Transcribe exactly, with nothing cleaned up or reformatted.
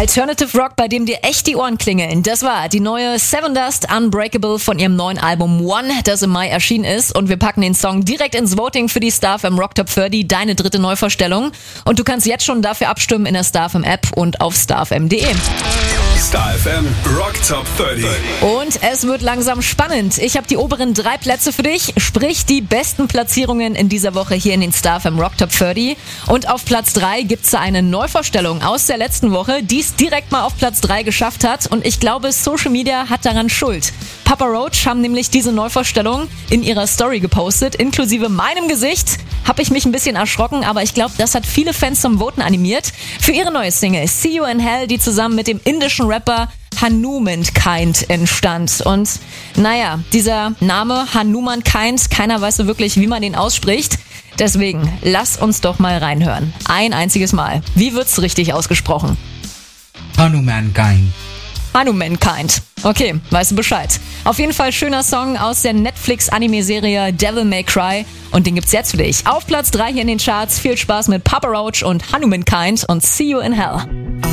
Alternative Rock, bei dem dir echt die Ohren klingeln. Das war die neue Sevendust Unbreakable von ihrem neuen Album One, das im Mai erschienen ist. Und wir packen den Song direkt ins Voting für die StarFM Rock Top dreißig, deine dritte Neuvorstellung. Und du kannst jetzt schon dafür abstimmen in der StarFM App und auf starfm punkt de. StarFM Rock Top dreißig. Und es wird langsam spannend. Ich habe die oberen drei Plätze für dich, sprich die besten Platzierungen in dieser Woche hier in den StarFM Rock Top dreißig. Und auf Platz drei gibt's da eine Neuvorstellung aus der letzten Woche, die es direkt mal auf Platz drei geschafft hat. Und ich glaube, Social Media hat daran Schuld. Papa Roach haben nämlich diese Neuvorstellung in ihrer Story gepostet, inklusive meinem Gesicht. Habe ich mich ein bisschen erschrocken, aber ich glaube, das hat viele Fans zum Voten animiert. Für ihre neue Single See You in Hell, die zusammen mit dem indischen Rapper Hanumankind entstand. Und naja, dieser Name Hanumankind, keiner weiß so wirklich, wie man den ausspricht. Deswegen, lass uns doch mal reinhören. Ein einziges Mal. Wie wird's richtig ausgesprochen? Hanumankind. Hanumankind. Okay, weißt du Bescheid. Auf jeden Fall schöner Song aus der Netflix-Anime-Serie Devil May Cry. Und den gibt's jetzt für dich. Auf Platz drei hier in den Charts. Viel Spaß mit Papa Roach und Hanumankind und See You in Hell.